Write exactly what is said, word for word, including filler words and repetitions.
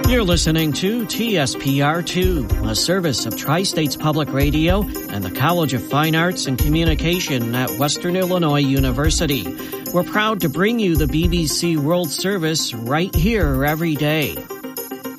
You're listening to T S P R two, a service of Tri-States Public Radio and the College of Fine Arts and Communication at Western Illinois University. We're proud to bring you the B B C World Service right here every day.